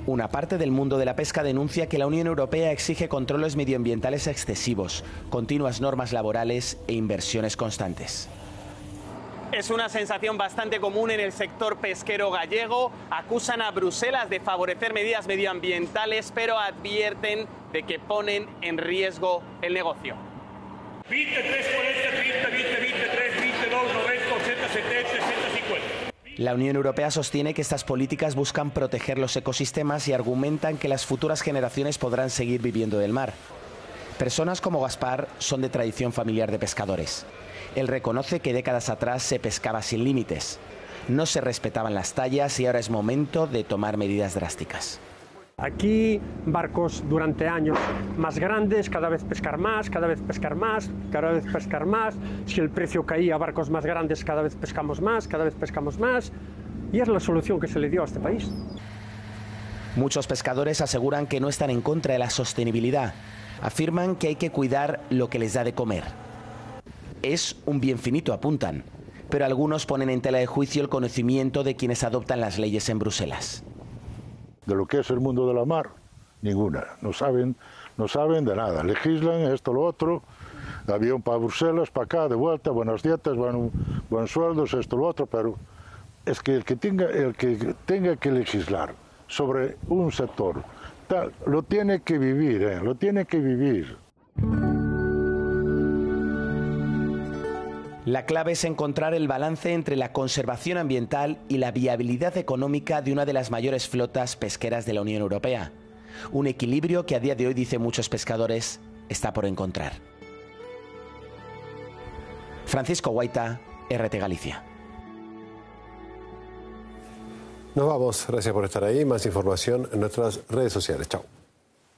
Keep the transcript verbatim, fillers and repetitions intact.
Una parte del mundo de la pesca denuncia que la Unión Europea exige controles medioambientales excesivos, continuas normas laborales e inversiones constantes. Es una sensación bastante común en el sector pesquero gallego. Acusan a Bruselas de favorecer medidas medioambientales, pero advierten de que ponen en riesgo el negocio. veintitrés, cuarenta, treinta, veinte, veintitrés, veintidós, noventa, ochenta, setenta, sesenta, cincuenta. La Unión Europea sostiene que estas políticas buscan proteger los ecosistemas y argumentan que las futuras generaciones podrán seguir viviendo del mar. Personas como Gaspar son de tradición familiar de pescadores. Él reconoce que décadas atrás se pescaba sin límites. No se respetaban las tallas y ahora es momento de tomar medidas drásticas. Aquí barcos durante años más grandes, cada vez pescar más, cada vez pescar más, cada vez pescar más. Si el precio caía, barcos más grandes, cada vez pescamos más, cada vez pescamos más. Y es la solución que se le dio a este país. Muchos pescadores aseguran que no están en contra de la sostenibilidad. Afirman que hay que cuidar lo que les da de comer. Es un bien finito, apuntan, pero algunos ponen en tela de juicio el conocimiento de quienes adoptan las leyes en Bruselas. De lo que es el mundo de la mar, ninguna. No saben, no saben de nada. Legislan esto, lo otro, avión para Bruselas, para acá, de vuelta, buenas dietas, buen, buenos sueldos, esto, lo otro, pero es que el que tenga, el que, tenga que legislar sobre un sector, tal, lo tiene que vivir, ¿eh? lo tiene que vivir. La clave es encontrar el balance entre la conservación ambiental y la viabilidad económica de una de las mayores flotas pesqueras de la Unión Europea. Un equilibrio que a día de hoy, dicen muchos pescadores, está por encontrar. Francisco Guaita, R T Galicia. Nos vamos, gracias por estar ahí. Más información en nuestras redes sociales. Chao.